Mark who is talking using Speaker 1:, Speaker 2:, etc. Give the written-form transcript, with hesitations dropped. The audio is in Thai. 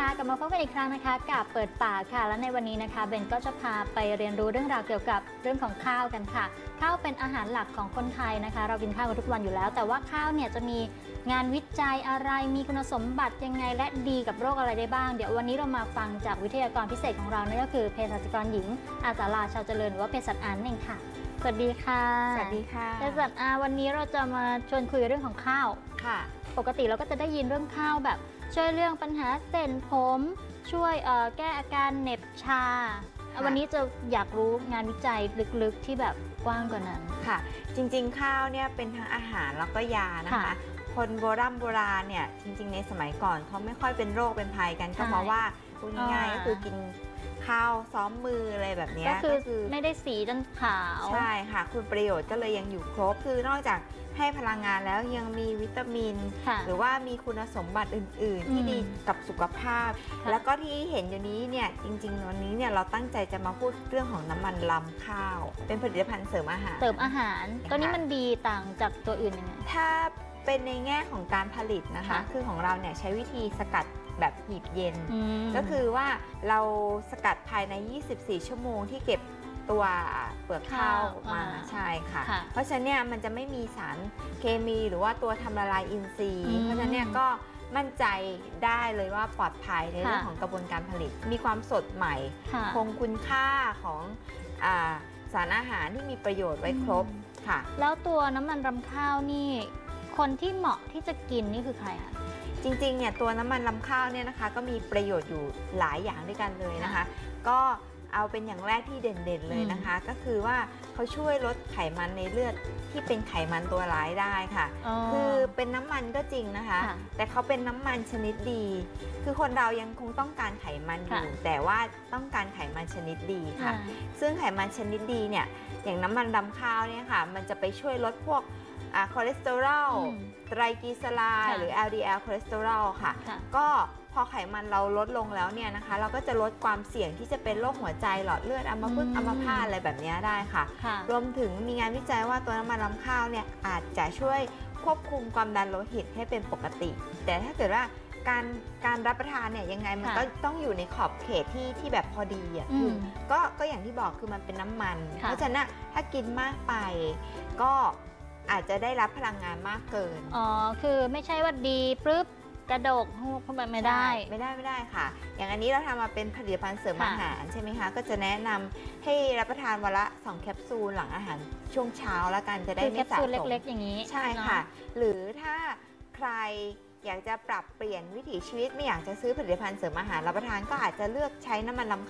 Speaker 1: ค่ะกลับมาพบกันอีกครั้งนะคะกับเปิดปากค่ะและในวันนี้นะคะเบนก็จะพาไปเรียนรู้เรื่องราวเกี่ยวกับเรื่องของข้าวกันค่ะข้าวเป็นอาหารหลักของคนไทยนะคะเรากินข้าวกันทุกวันอยู่แล้วแต่ว่าข้าวเนี่ยจะมีงานวิจัยอะไรมีคุณสมบัติยังไงและดีกับโรคอะไรได้บ้างเดี๋ยววันนี้เรามาฟังจากวิทยากรพิเศษของเรานั่นก็คือเภสัชกรหญิงอาสาราชาวเจริญหรือว่าเภสัชอันเองค่ะสวัสดีค่ะ
Speaker 2: สวัสดีค่ะ
Speaker 1: เภสัชอาวันนี้เราจะมาชวนคุยเรื่องของข้าว
Speaker 2: ค่ะ
Speaker 1: ปกติเราก็จะได้ยินเรื่องข้าวแบบช่วยเรื่องปัญหาเส้นผมช่วยแก้อาการเหน็บชาวันนี้จะอยากรู้งานวิจัยลึกๆที่แบบกว้างกว่านั้น
Speaker 2: ค่ะจริงๆข้าวเนี่ยเป็นทั้งอาหารแล้วก็ยานะคะคนโบราณเนี่ยจริงๆในสมัยก่อนเขาไม่ค่อยเป็นโรคเป็นภัยกันก็เพราะว่าพูดง่ายๆก็คือกินข้าวซ้อมมืออะไรแบบนี้
Speaker 1: ก็คือไม่ได้สีจนขาว
Speaker 2: ใช่ค่ะคุณประโยชน์ก็เลยยังอยู่ครบคือนอกจากให้พลังงานแล้วยังมีวิตามินหรือว่ามีคุณสมบัติอื่นๆที่ดีกับสุขภาพแล้วก็ที่เห็นอยู่นี้เนี่ยจริงๆวันนี้เนี่ยเราตั้งใจจะมาพูดเรื่องของน้ำมันรำข้าวเป็นผลิตภัณฑ์เสริมอาหาร
Speaker 1: ตัวนี้มันดีต่างจากตัวอื่นยังไง
Speaker 2: ถ้าเป็นในแง่ของการผลิตนะคะคือของเราเนี่ยใช้วิธีสกัดแบบหีบเย็นก็คือว่าเราสกัดภายใน24ชั่วโมงที่เก็บตัวเปลือกข้าวมาใช่ค่ะเพราะฉะนั้นเนี่ยมันจะไม่มีสารเคมีหรือว่าตัวทำละลายอินทรีย์เพราะฉะนั้นเนี่ยก็มั่นใจได้เลยว่าปลอดภัยในเรื่องของกระบวนการผลิตมีความสดใหม่คงคุณค่าของสารอาหารที่มีประโยชน์ไว้ครบค่ะ
Speaker 1: แล้วตัวน้ำมันรำข้าวนี่คนที่เหมาะที่จะกินนี่คือใครคะ
Speaker 2: จริงๆเนี่ยตัวน้ำมันรำข้าวเนี่ยนะคะก็มีประโยชน์อยู่หลายอย่างด้วยกันเลยนะคะก็เอาเป็นอย่างแรกที่เด่นๆเลยนะคะก็คือว่าเขาช่วยลดไขมันในเลือดที่เป็นไขมันตัวร้ายได้ค่ะคือเป็นน้ำมันก็จริงนะคะแต่เขาเป็นน้ำมันชนิดดีคือคนเรายังคงต้องการไขมันอยู่แต่ว่าต้องการไขมันชนิดดีค่ะซึ่งไขมันชนิดดีเนี่ยอย่างน้ำมันรำข้าวเนี่ยค่ะมันจะไปช่วยลดพวกคอเลสเตอรอลไตรกลีเซอไรด์หรือ LDL คอเลสเตอรอลค่ะก็พอไขมันเราลดลงแล้วเนี่ยนะคะเราก็จะลดความเสี่ยงที่จะเป็นโรคหัวใจหลอดเลือดอัมพฤกษ์อัมพาตอะไรแบบนี้ได้ค่ะรวมถึงมีงานวิจัยว่าตัวน้ำมันรำข้าวเนี่ยอาจจะช่วยควบคุมความดันโลหิตให้เป็นปกติแต่ถ้าเกิดว่าการรับประทานเนี่ยยังไงมันก็ต้องอยู่ในขอบเขตที่แบบพอดีอ่ะก็อย่างที่บอกคือมันเป็นน้ำมันเพราะฉะนั้นถ้ากินมากไปก็อาจจะได้รับพลังงานมากเกิน
Speaker 1: คือไม่ใช่ว่าดีปึ๊บกระดกเข้าไปไม่ได้
Speaker 2: ค่ะอย่างอันนี้เราทำมาเป็นผลิตภัณฑ์เสริมอาหารใช่ไหมคะก็จะแนะนำให้รับประทานวันละ2แคปซูลหลังอาหารช่วงเช้าแล้วกันจะได้ไม่สะสม
Speaker 1: เล็กๆอย่างนี้
Speaker 2: ใช่ค่ะหรือถ้าใครอยากจะปรับเปลี่ยนวิถีชีวิตไม่อยากจะซื้อผลิตภัณฑ์เสริมอาหารรับประทานก็อาจจะเลือกใช้น้ำมันรำ